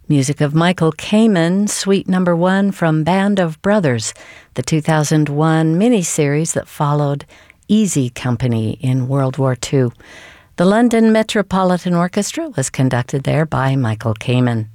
Music of Michael Kamen, Suite Number 1 from Band of Brothers, the 2001 miniseries that followed Easy Company in World War II. The London Metropolitan Orchestra was conducted there by Michael Kamen.